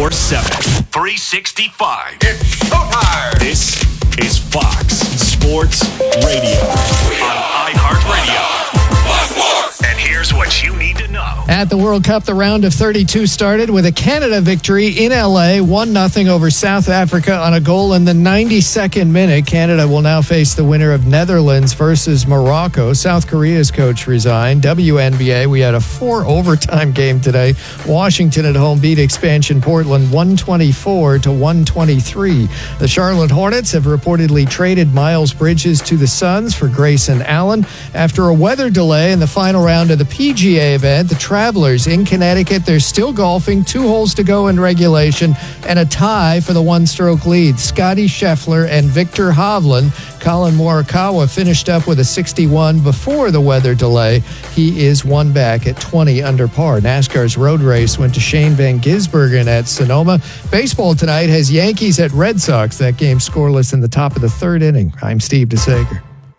24/7. 365. It's showtime. This is Fox Sports Radio on iHeartRadio. And here's what you need to know. At the World Cup, the round of 32 started with a Canada victory in LA, 1-0 over South Africa on a goal in the 92nd minute. Canada will now face the winner of Netherlands versus Morocco. South Korea's coach resigned. WNBA, we had a 4-overtime game today. Washington at home beat expansion Portland 124-123. The Charlotte Hornets have reportedly traded Miles Bridges to the Suns for Grayson Allen. After a weather delay in the final round of the PGA event, the Travelers in Connecticut, they're still golfing, 2 holes to go in regulation, and a tie for the one-stroke lead. Scotty Scheffler and Victor Hovland. Colin Morikawa finished up with a 61 before the weather delay. He is one back at 20 under par. NASCAR's road race went to Shane Van Gisbergen at Sonoma. Baseball tonight has Yankees at Red Sox. That game scoreless in the top of the third inning. I'm Steve DeSager.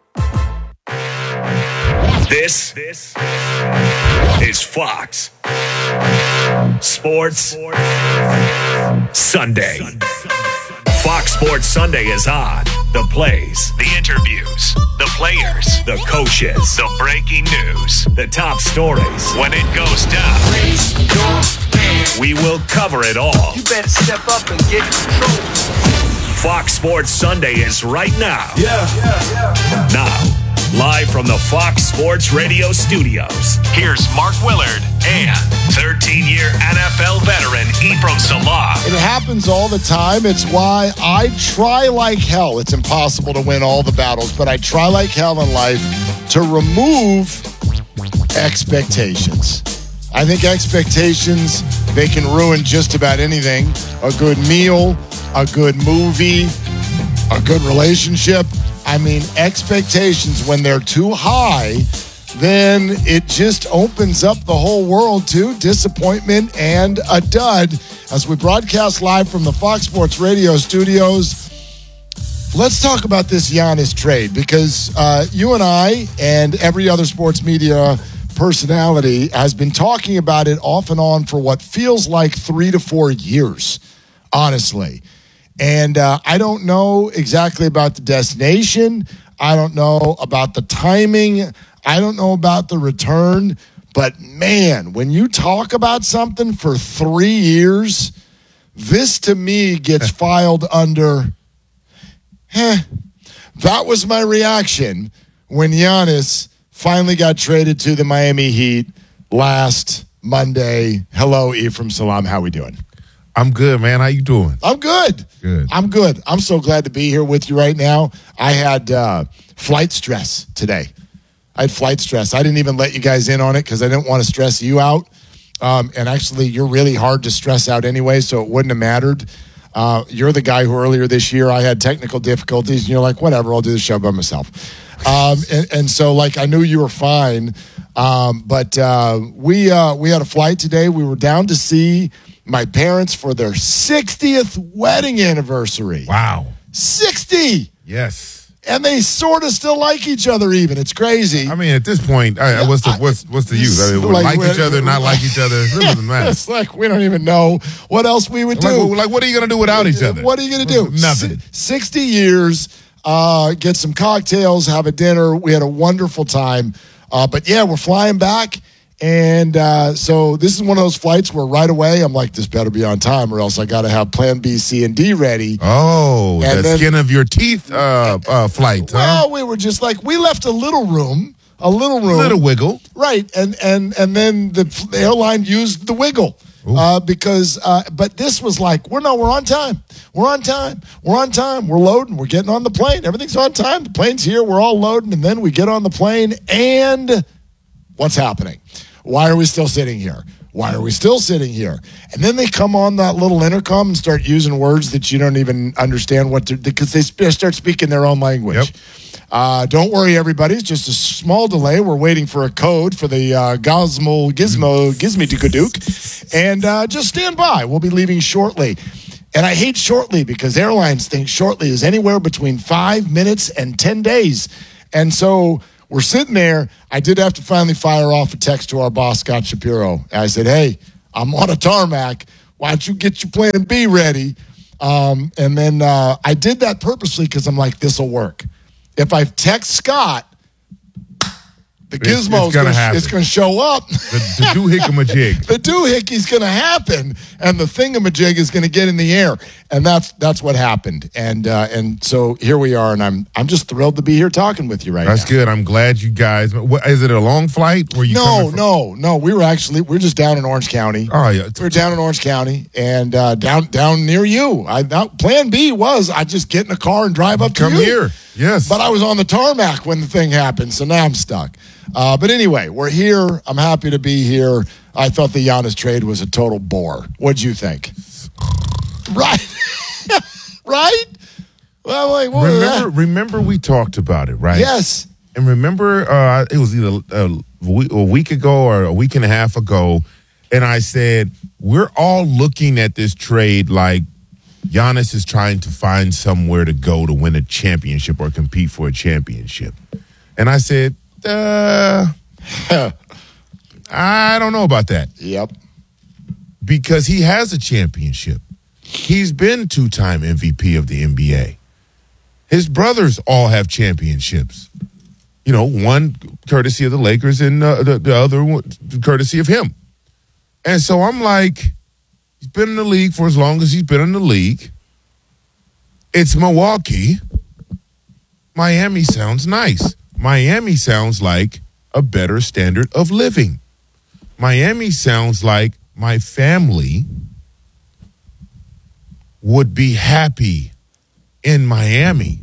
This is Fox Sports Sunday. Fox Sports Sunday is on. The plays, the interviews, the players, the coaches, the breaking news, the top stories. When it goes down, we will cover it all. You better step up and get control. Fox Sports Sunday is right now. Now, live from the Fox Sports Radio studios, here's Mark Willard and 13-year NFL veteran Ephraim Salaam. It happens all the time. It's why I try like hell. It's impossible to win all the battles, but I try like hell in life to remove expectations. I think expectations, they can ruin just about anything. A good meal, a good movie, a good relationship. I mean, expectations, when they're too high, then it just opens up the whole world to disappointment and a dud. As we broadcast live from the Fox Sports Radio studios, let's talk about this Giannis trade, because you and I and every other sports media personality has been talking about it off and on for what feels like 3 to 4 years, honestly. And I don't know exactly about the destination. I don't know about the timing. I don't know about the return. But, man, when you talk about something for 3 years, this, to me, gets filed under, That was my reaction when Giannis finally got traded to the Miami Heat last Monday. Hello, Ephraim Salaam. How we doing? I'm good, man. How you doing? I'm good. Good. I'm good. I'm so glad to be here with you right now. I had flight stress today. I had flight stress. I didn't even let you guys in on it because I didn't want to stress you out. And actually, you're really hard to stress out anyway, so it wouldn't have mattered. You're the guy who earlier this year I had technical difficulties, and you're like, whatever, I'll do the show by myself. And so, like, I knew you were fine. But we had a flight today. We were down to see my parents for their 60th wedding anniversary. Wow. 60! Yes. And they sort of still like each other even. It's crazy. I mean, at this point, what's the use? I mean, we like each other, not like each other. It really doesn't matter. It's like we don't even know what else we would do. Like, what are you going to do without each other? What are you going to do? Nothing. 60 years, get some cocktails, have a dinner. We had a wonderful time. But, yeah, we're flying back. And so this is one of those flights where right away I'm like, this better be on time or else I got to have plan B, C, and D ready. Oh, and the skin of your teeth flight. Well, we were just like, we left a little room. A little wiggle. Right. And then the airline used the wiggle. Because but this was like, we're on time. We're on time. We're loading. We're getting on the plane. Everything's on time. The plane's here. We're all loading. And then we get on the plane and what's happening? Why are we still sitting here? Why are we still sitting here? And then they come on that little intercom and start using words that you don't even understand because they start speaking their own language. Yep. Don't worry, everybody. It's just a small delay. We're waiting for a code for the Gizmo-Dikadook. And just stand by. We'll be leaving shortly. And I hate shortly because airlines think shortly is anywhere between 5 minutes and 10 days. And so we're sitting there. I did have to finally fire off a text to our boss, Scott Shapiro. I said, hey, I'm on a tarmac. Why don't you get your plan B ready? And then I did that purposely because I'm like, this will work. If I text Scott, the gizmo is going to show up. The doohickamajig. The doohickey's going to happen, and the thingamajig is going to get in the air, and that's what happened. And so here we are, and I'm just thrilled to be here talking with you right now. That's good. I'm glad you guys. Is it a long flight? Were you No. We're just down in Orange County. Oh yeah, we're down in Orange County, and down near you. Plan B was I just get in a car and drive up to you. Come here. Yes. But I was on the tarmac when the thing happened, so now I'm stuck. But anyway, we're here. I'm happy to be here. I thought the Giannis trade was a total bore. What'd you think? Right? Right? Well, remember we talked about it, right? Yes. And remember, it was either a week ago or a week and a half ago, and I said, we're all looking at this trade like Giannis is trying to find somewhere to go to win a championship or compete for a championship. And I said, I don't know about that. Yep. Because he has a championship. He's been 2-time MVP of the NBA. His brothers all have championships. One courtesy of the Lakers and the other one courtesy of him. And so I'm like, he's been in the league for as long as he's been in the league. It's Milwaukee. Miami sounds nice. Miami sounds like a better standard of living. Miami sounds like my family would be happy in Miami.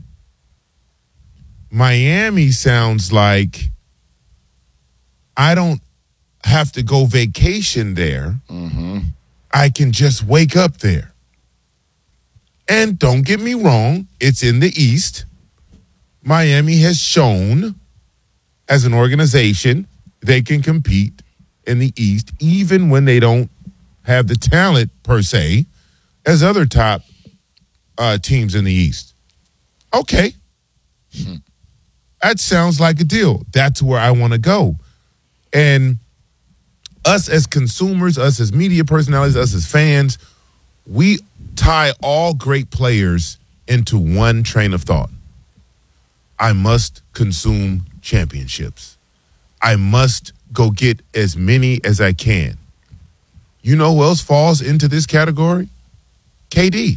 Miami sounds like I don't have to go vacation there. Mm-hmm. I can just wake up there. And don't get me wrong, it's in the East. Miami has shown as an organization they can compete in the East, even when they don't have the talent per se as other top teams in the East. Okay. That sounds like a deal. That's where I want to go. And us as consumers, us as media personalities, us as fans, we tie all great players into one train of thought. I must consume championships. I must go get as many as I can. You know who else falls into this category? KD.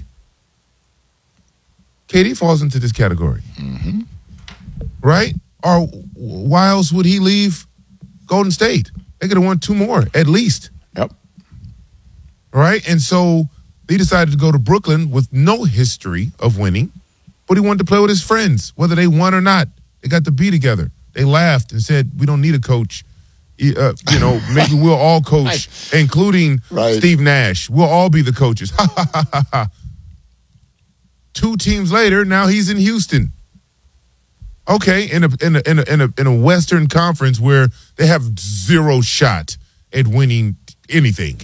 KD falls into this category. Mm-hmm. Right? Or why else would he leave Golden State? They could have won 2 more, at least. Yep. Right? And so he decided to go to Brooklyn with no history of winning, but he wanted to play with his friends, whether they won or not. They got to be together. They laughed and said, we don't need a coach. Maybe we'll all coach, including Steve Nash. We'll all be the coaches. 2 teams later, now he's in Houston. Okay, in a Western Conference where they have 0 shot at winning anything.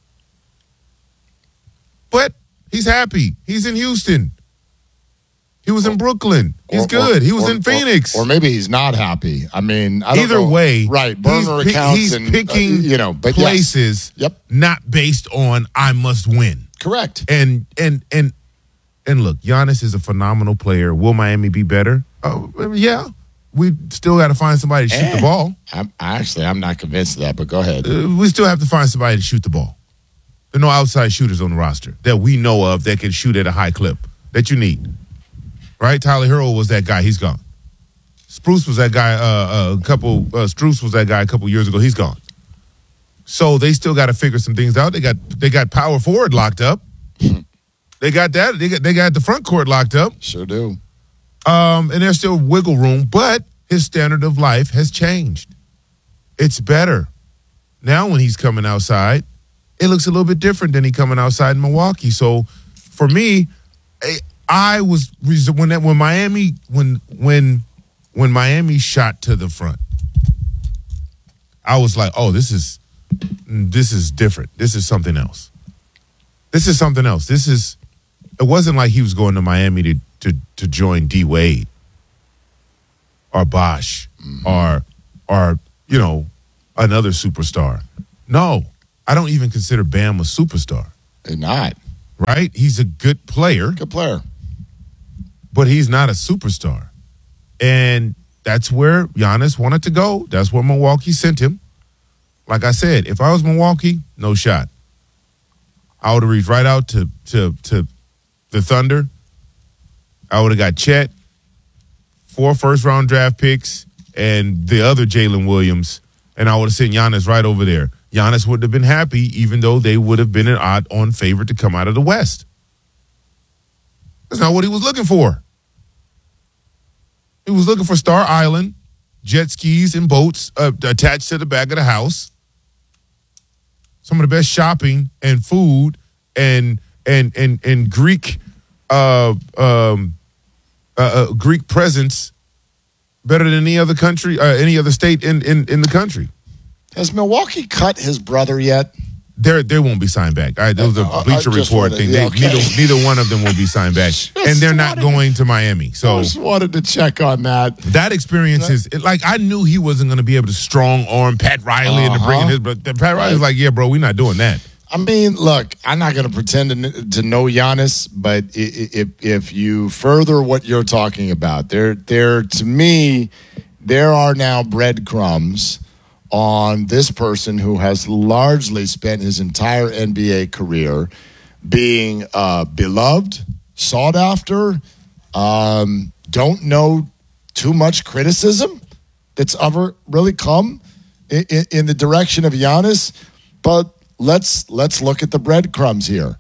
But he's happy. He's in Houston. He was in Brooklyn. He's good. He was in Phoenix. Or maybe he's not happy. I mean, I don't either know. way, right? Burner accounts. He's and picking places. Yes. Yep. Not based on I must win. Correct. And look, Giannis is a phenomenal player. Will Miami be better? Yeah. We still got to find somebody to shoot the ball. I'm not convinced of that, but go ahead. We still have to find somebody to shoot the ball. There are no outside shooters on the roster that we know of that can shoot at a high clip that you need. Right? Tyler Herro was that guy. He's gone. Spruce was that guy. Strus was that guy a couple years ago. He's gone. So they still got to figure some things out. They got power forward locked up. They got that. They got the front court locked up. Sure do. And there's still wiggle room, but his standard of life has changed. It's better. Now when he's coming outside, it looks a little bit different than he coming outside in Milwaukee. So for me, I was when Miami shot to the front, I was like, oh, this is different. This is something else. It wasn't like he was going to Miami to join D Wade or Bosh or another superstar. No, I don't even consider Bam a superstar. Not. right? He's a good player, Good player. but he's not a superstar. And that's where Giannis wanted to go. That's where Milwaukee sent him. Like I said, if I was Milwaukee, no shot. I would have reached right out to the Thunder. I would have got Chet, 4 first-round draft picks, and the other Jalen Williams, and I would have sent Giannis right over there. Giannis would have been happy, even though they would have been an odd-on favorite to come out of the West. That's not what he was looking for. He was looking for Star Island, jet skis and boats attached to the back of the house. Some of the best shopping and food and Greek Greek presence better than any other country, any other state in the country. Has Milwaukee cut his brother yet? They won't be signed back. It was a Bleacher Report thing. Neither one of them will be signed back, and they're not going to Miami. So I just wanted to check on that. That experience is like I knew he wasn't going to be able to strong arm Pat Riley into bringing his. But Pat Riley's like, yeah, bro, we're not doing that. I mean, look, I'm not going to pretend to know Giannis, but if you further what you're talking about, there to me, there are now breadcrumbs on this person who has largely spent his entire NBA career being beloved, sought after, don't know too much criticism that's ever really come in the direction of Giannis. But let's look at the breadcrumbs here.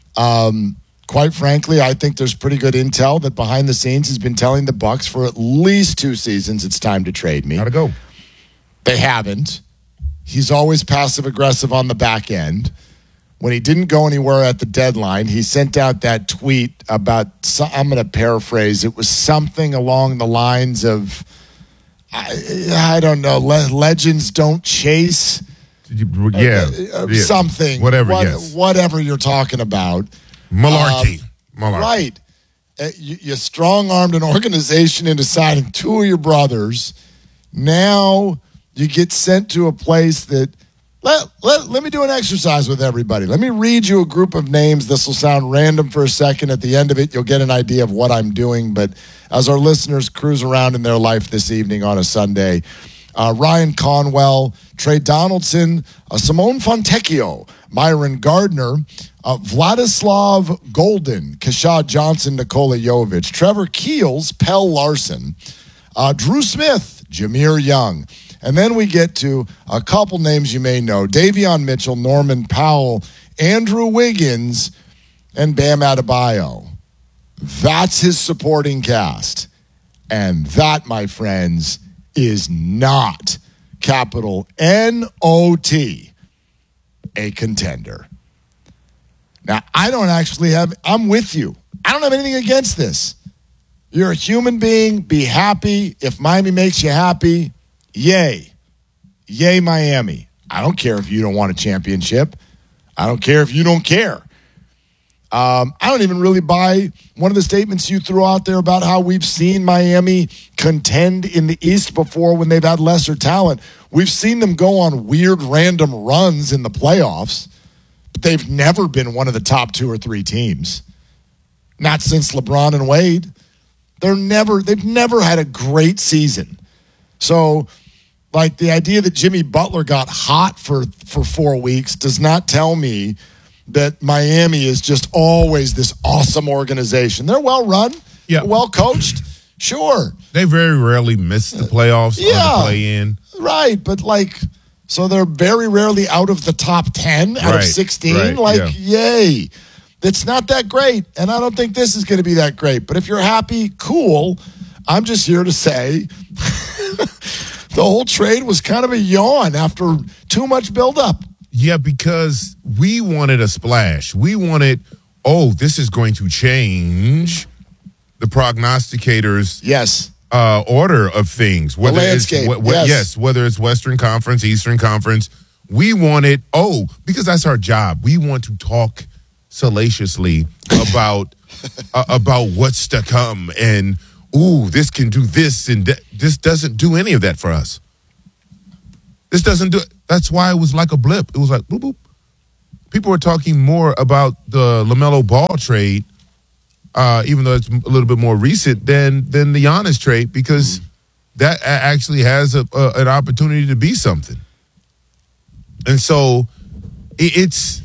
Quite frankly, I think there's pretty good intel that behind the scenes he's been telling the Bucks for at least 2 seasons it's time to trade me. Gotta go. They haven't. He's always passive-aggressive on the back end. When he didn't go anywhere at the deadline, he sent out that tweet about, I'm going to paraphrase, it was something along the lines of, I don't know, legends don't chase. Something. Whatever you're talking about. Malarkey. Right. You strong-armed an organization into signing 2 of your brothers. Now you get sent to a place that let me do an exercise with everybody. Let me read you a group of names. This will sound random for a second. At the end of it, you'll get an idea of what I'm doing. But as our listeners cruise around in their life this evening on a Sunday, Ryan Conwell, Trey Donaldson, Simone Fontecchio, Myron Gardner, Vladislav Golden, Keshad Johnson, Nikola Jovic, Trevor Keels, Pell Larson, Drew Smith, Jameer Young. And then we get to a couple names you may know: Davion Mitchell, Norman Powell, Andrew Wiggins, and Bam Adebayo. That's his supporting cast. And that, my friends, is not, capital N-O-T, a contender. Now, I'm with you. I don't have anything against this. You're a human being. Be happy. If Miami makes you happy, yay. Yay, Miami. I don't care if you don't want a championship. I don't care if you don't care. I don't even really buy one of the statements you threw out there about how we've seen Miami contend in the East before when they've had lesser talent. We've seen them go on weird random runs in the playoffs, but they've never been one of the top 2 or 3 teams. Not since LeBron and Wade. They've never had a great season. So, like, the idea that Jimmy Butler got hot for 4 weeks does not tell me that Miami is just always this awesome organization. They're well run, well coached, sure. They very rarely miss the playoffs or the play-in. Right, but so they're very rarely out of the top 10 out of 16. Yay. It's not that great, and I don't think this is going to be that great. But if you're happy, cool. I'm just here to say the whole trade was kind of a yawn after too much buildup. Yeah, because we wanted a splash. We wanted, this is going to change the prognosticators' order of things. Whether the landscape, whether it's Western Conference, Eastern Conference. We wanted, because that's our job. We want to talk salaciously about what's to come and, this can do this and that. This doesn't do any of that for us. This doesn't do it. That's why it was like a blip. It was like, boop, boop. people are talking more about the LaMelo Ball trade, even though it's a little bit more recent than the Giannis trade, because that actually has an opportunity to be something. And so it's,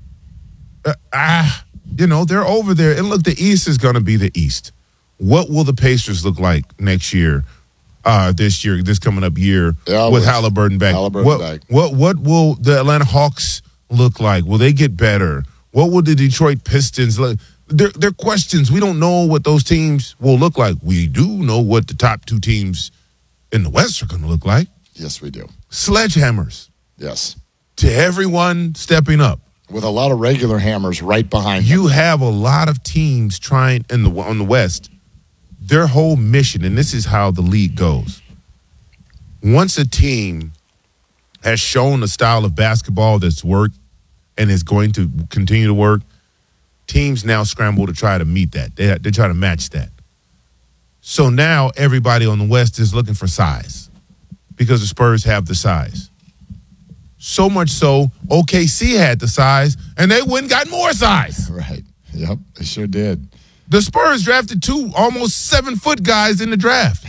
they're over there. And look, the East is going to be the East. What will the Pacers look like next year, this coming up year with Halliburton back? What will the Atlanta Hawks look like? Will they get better? What will the Detroit Pistons look? They're questions. We don't know what those teams will look like. We do know what the top two teams in the West are going to look like. Yes, we do. Sledgehammers. Yes. To everyone stepping up. With a lot of regular hammers right behind you them. have a lot of teams trying on the West. Their whole mission, and this is how the league goes. Once a team has shown a style of basketball that's worked and is going to continue to work, teams now scramble to try to meet that. They try to match that. So now everybody on the West is looking for size because the Spurs have the size. So much so, OKC had the size, and they went and got more size. Right. Yep, they sure did. The Spurs drafted 2 almost 7-foot guys in the draft.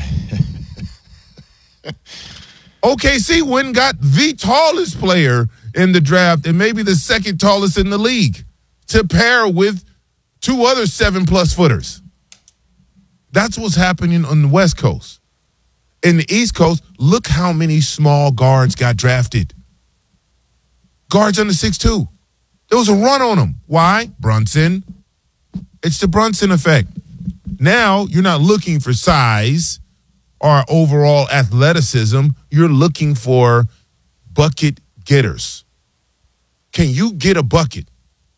OKC went and got the tallest player in the draft and maybe the second tallest in the league to pair with 2 other 7+ footers. That's what's happening on the West Coast. In the East Coast, look how many small guards got drafted. Guards under 6'2". There was a run on them. Why? Brunson. It's the Brunson effect. Now you're not looking for size or overall athleticism. You're looking for bucket getters. Can you get a bucket?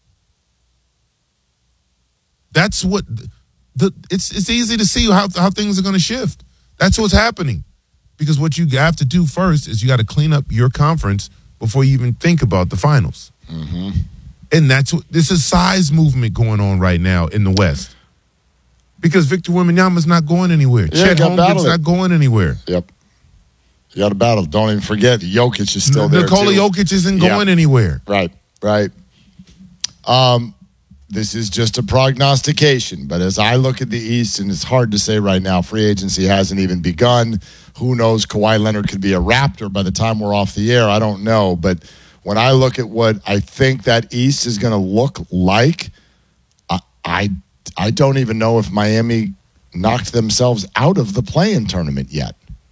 That's what it's easy to see how things are going to shift. That's what's happening. Because what you have to do first is you got to clean up your conference before you even think about the finals. Mm-hmm. And this is size movement going on right now in the West. Because Victor Wembanyama's not going anywhere. Chet Holmgren's not going anywhere. Yep. You got to battle. Don't even forget, Jokic is still there, Nikola Jokic isn't going anywhere. Right. This is just a prognostication, but as I look at the East, and it's hard to say right now, free agency hasn't even begun. Who knows? Kawhi Leonard could be a Raptor by the time we're off the air. I don't know. But when I look at what I think that East is going to look like, I don't even know if Miami knocked themselves out of the play-in tournament yet.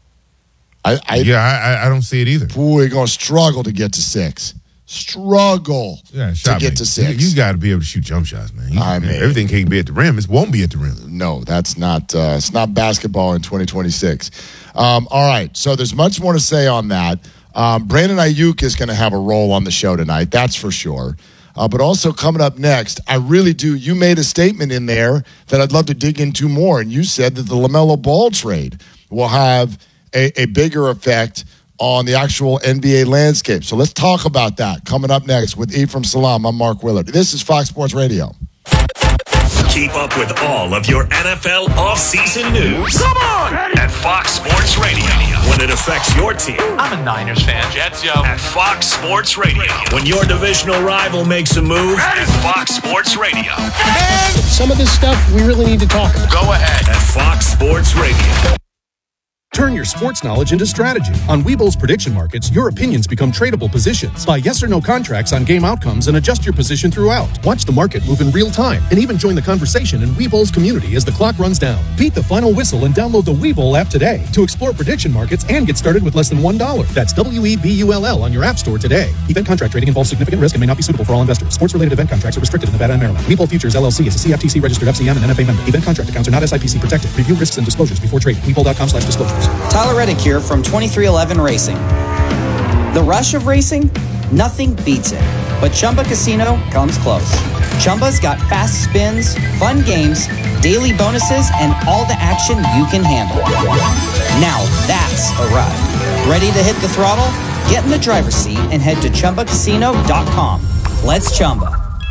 I don't see it either. We're going to struggle to get to 6. To get to 6. You got to be able to shoot jump shots, man. Everything can't be at the rim. It won't be at the rim. No, that's not. It's not basketball in 2026. All right, so there's much more to say on that. Brandon Ayuk is going to have a role on the show tonight. That's for sure. But also coming up next, I really do. You made a statement in there that I'd love to dig into more, and you said that the LaMelo Ball trade will have a bigger effect on the actual NBA landscape. So let's talk about that coming up next with Ephraim Salaam. I'm Mark Willard. This is Fox Sports Radio. Keep up with all of your NFL offseason news. Come on! At Fox Sports Radio. When it affects your team. I'm a Niners fan. Jets, yo. At Fox Sports Radio. When your divisional rival makes a move. At Fox Sports Radio. And some of this stuff we really need to talk about. Go ahead. At Fox Sports Radio. Turn your sports knowledge into strategy. On Webull's prediction markets, your opinions become tradable positions. Buy yes or no contracts on game outcomes and adjust your position throughout. Watch the market move in real time and even join the conversation in Webull's community as the clock runs down. Beat the final whistle and download the Webull app today to explore prediction markets and get started with less than $1. That's WEBULL on your app store today. Event contract trading involves significant risk and may not be suitable for all investors. Sports-related event contracts are restricted in Nevada and Maryland. Webull Futures LLC is a CFTC registered FCM and NFA member. Event contract accounts are not SIPC protected. Review risks and disclosures before trading. Webull.com/disclosures. Tyler Reddick here from 2311 Racing. The rush of racing? Nothing beats it. But Chumba Casino comes close. Chumba's got fast spins, fun games, daily bonuses, and all the action you can handle. Now that's a ride. Ready to hit the throttle? Get in the driver's seat and head to ChumbaCasino.com. Let's Chumba.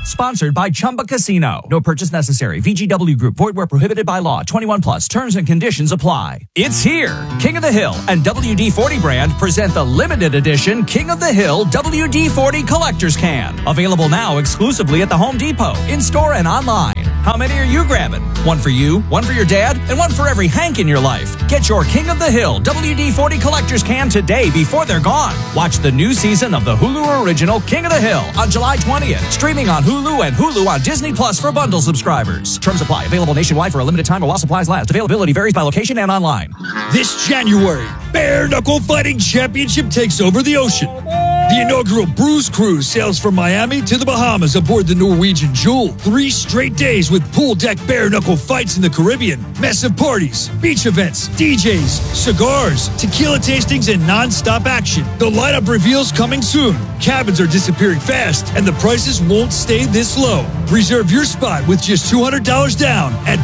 Sponsored by Chumba Casino. No purchase necessary. VGW Group. Void where prohibited by law. 21 plus. Terms and conditions apply. It's here. King of the Hill and WD-40 brand present the limited edition King of the Hill WD-40 Collector's Can. Available now exclusively at the Home Depot, in-store and online. How many are you grabbing? One for you, one for your dad, and one for every Hank in your life. Get your King of the Hill WD-40 Collector's Can today before they're gone. Watch the new season of the Hulu original King of the Hill on July 20th. Streaming on Hulu and Hulu on Disney Plus for bundle subscribers. Terms apply. Available nationwide for a limited time or while supplies last. Availability varies by location and online. This January, Bare Knuckle Fighting Championship takes over the ocean. The inaugural Bruise Cruise sails from Miami to the Bahamas aboard the Norwegian Jewel. 3 straight days with pool deck bare knuckle fights in the Caribbean, massive parties, beach events, DJs, cigars, tequila tastings, and non-stop action. The lineup reveals coming soon. Cabins are disappearing fast, and the prices won't stay this low. Reserve your spot with just $200 down at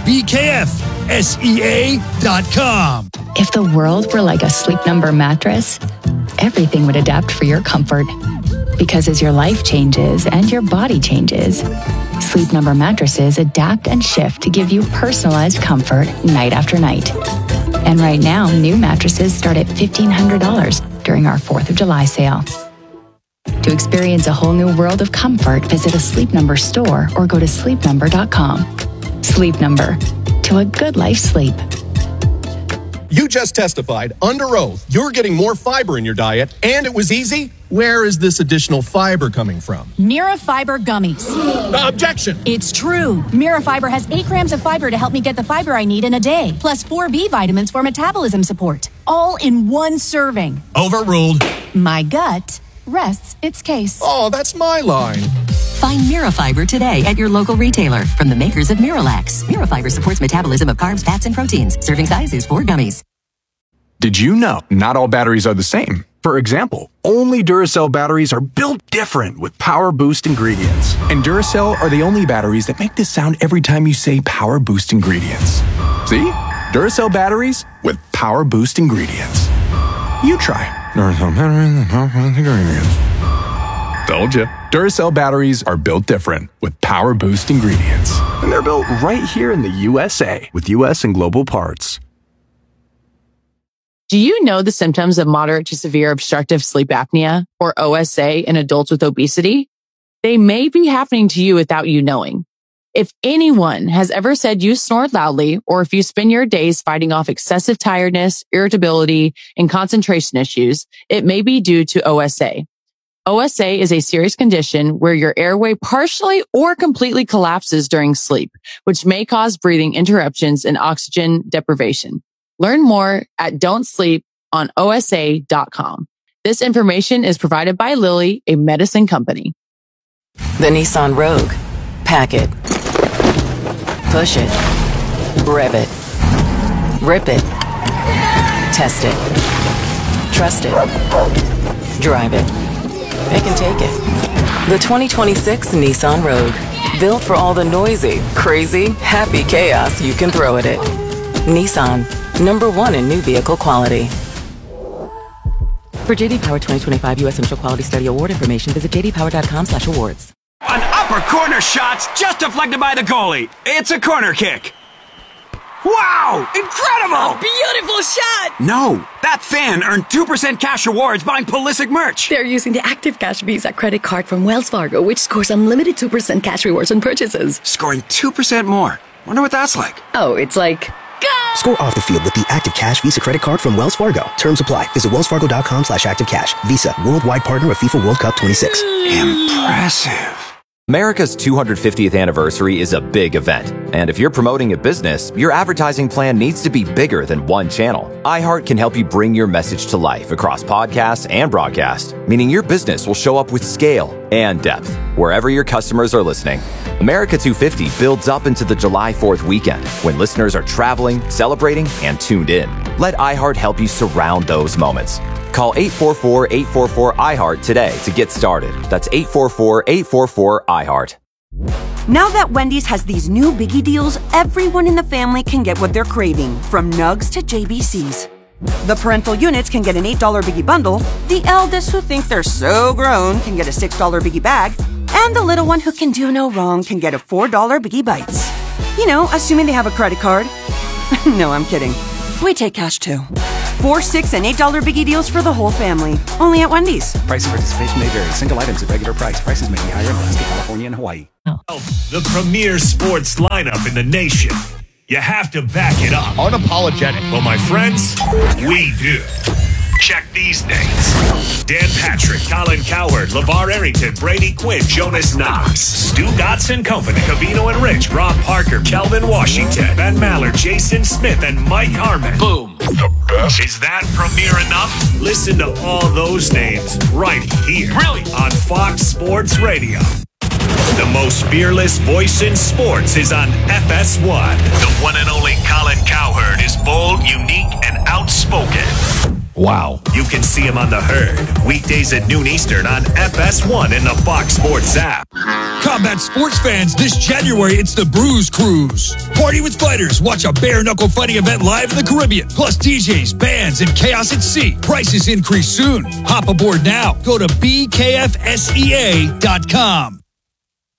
BKFSEA.com. If the world were like a Sleep Number mattress, everything would adapt for your comfort. Because as your life changes and your body changes, Sleep Number mattresses adapt and shift to give you personalized comfort night after night. And right now, new mattresses start at $1,500 during our 4th of July sale. To experience a whole new world of comfort, visit a Sleep Number store or go to sleepnumber.com. Sleep Number. To a good life sleep. You just testified under oath you're getting more fiber in your diet, and it was easy? Where is this additional fiber coming from? Mira Fiber Gummies. Objection! It's true. Mira Fiber has 8 grams of fiber to help me get the fiber I need in a day, plus 4 B vitamins for metabolism support, all in one serving. Overruled. My gut rests its case. Oh, that's my line. Find Mirafiber today at your local retailer from the makers of Miralax. Mirafiber supports metabolism of carbs, fats, and proteins. Serving size is 4 gummies. Did you know not all batteries are the same? For example, only Duracell batteries are built different with Power Boost ingredients. And Duracell are the only batteries that make this sound every time you say Power Boost ingredients. See? Duracell batteries with Power Boost ingredients. You try. Duracell batteries with Power Boost ingredients. Told you. Duracell batteries are built different with Power Boost ingredients. And they're built right here in the USA with US and global parts. Do you know the symptoms of moderate to severe obstructive sleep apnea, or OSA, in adults with obesity? They may be happening to you without you knowing. If anyone has ever said you snore loudly, or if you spend your days fighting off excessive tiredness, irritability, and concentration issues, it may be due to OSA. OSA is a serious condition where your airway partially or completely collapses during sleep, which may cause breathing interruptions and oxygen deprivation. Learn more at don'tsleeponosa.com. This information is provided by Lilly, a medicine company. The Nissan Rogue. Pack it. Push it. Rev it. Rip it. Test it. Trust it. Drive it. It can take it. The 2026 Nissan Rogue. Built for all the noisy, crazy, happy chaos you can throw at it. Nissan. #1 in new vehicle quality. For JD Power 2025 U.S. Initial Quality Study Award information, visit jdpower.com/awards. An upper corner shot's just deflected by the goalie. It's a corner kick. Wow! Incredible! A beautiful shot! No, that fan earned 2% cash rewards buying Pulisic merch. They're using the Active Cash Visa credit card from Wells Fargo, which scores unlimited 2% cash rewards on purchases. Scoring 2% more. Wonder what that's like. Oh, it's like... Score off the field with the Active Cash Visa credit card from Wells Fargo. Terms apply. Visit wellsfargo.com/activecash. Visa, worldwide partner of FIFA World Cup 26. Impressive. America's 250th anniversary is a big event, and if you're promoting a business, your advertising plan needs to be bigger than one channel. iHeart can help you bring your message to life across podcasts and broadcast, meaning your business will show up with scale and depth wherever your customers are listening. America 250 builds up into the July 4th weekend when listeners are traveling, celebrating, and tuned in. Let iHeart help you surround those moments. Call 844-844-iHeart today to get started. That's 844-844-iHeart. Now that Wendy's has these new biggie deals, everyone in the family can get what they're craving, from nugs to JBCs. The parental units can get an $8 biggie bundle. The eldest who think they're so grown can get a $6 biggie bag. And the little one who can do no wrong can get a $4 Biggie Bites. You know, assuming they have a credit card. No, I'm kidding. We take cash too. $4, $6, and $8 Biggie deals for the whole family. Only at Wendy's. Price of participation may vary. Single items at regular price. Prices may be higher in Alaska, California, and Hawaii. The premier sports lineup in the nation. You have to back it up. Unapologetic. Well, my friends, we do. Check these names. Dan Patrick, Colin Cowherd, LeVar Arrington, Brady Quinn, Jonas Knox, Stu Dotson Company, Cavino and Rich, Rob Parker, Kelvin Washington, Ben Maller, Jason Smith, and Mike Harmon. Boom. The best. Is that premier enough? Listen to all those names right here. Brilliant. On Fox Sports Radio. The most fearless voice in sports is on FS1. The one and only Colin Cowherd is bold, unique, and outspoken. Wow. You can see him on The Herd, weekdays at noon Eastern on FS1 and the Fox Sports app. Combat sports fans, this January, it's the Bruise Cruise. Party with fighters. Watch a bare-knuckle fighting event live in the Caribbean. Plus DJs, bands, and chaos at sea. Prices increase soon. Hop aboard now. Go to BKFSEA.com.